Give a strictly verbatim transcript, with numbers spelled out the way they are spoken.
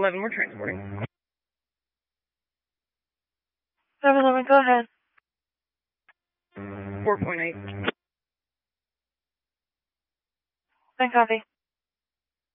eleven, we're transporting. seven eleven, go ahead. four point eight. Then copy.